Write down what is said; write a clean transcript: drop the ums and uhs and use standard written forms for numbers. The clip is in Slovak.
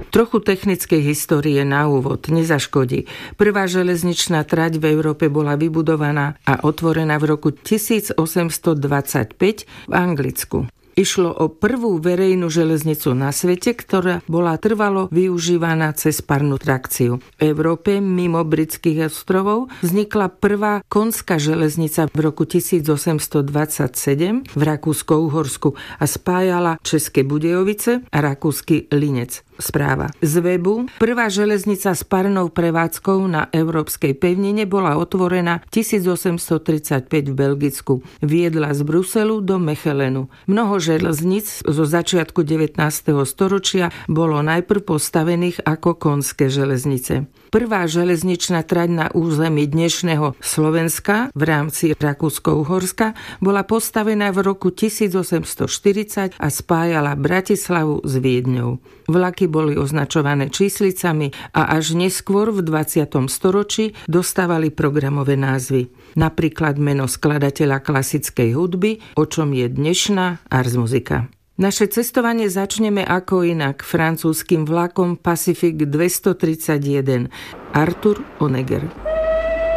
Trochu technickej histórie na úvod nezaškodí. Prvá železničná trať v Európe bola vybudovaná a otvorená v roku 1825 v Anglicku. Išlo o prvú verejnú železnicu na svete, ktorá bola trvalo využívaná cez parnú trakciu. V Európe mimo britských ostrovov vznikla prvá konská železnica v roku 1827 v Rakúsko-Uhorsku a spájala České Budějovice a rakúsky Linec. Správa z webu. Prvá železnica s parnou prevádzkou na európskej pevnine bola otvorená 1835 v Belgicku. Viedla z Bruselu do Mechelenu. Mnoho železníc zo začiatku 19. storočia bolo najprv postavených ako konské železnice. Prvá železničná trať na území dnešného Slovenska v rámci Rakúsko-Uhorska bola postavená v roku 1840 a spájala Bratislavu s Viedňou. Vlaky boli označované číslicami a až neskôr v 20. storočí dostávali programové názvy. Napríklad meno skladateľa klasickej hudby, o čom je dnešná Ars Musica. Naše cestovanie začneme ako inak francúzskym vlakom Pacific 231 Arthur Honegger.